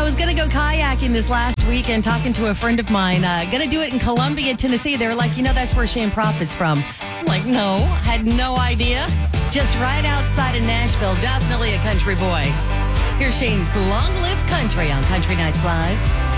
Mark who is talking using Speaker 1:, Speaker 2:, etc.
Speaker 1: was going to go kayaking this last weekend, talking to a friend of mine. Going to do it in Columbia, Tennessee. They were like, that's where Shane Prophet's from. I'm like, no, had no idea. Just right outside of Nashville. Definitely a country boy. Here's Shane's Long Live Country on Country Nights Live.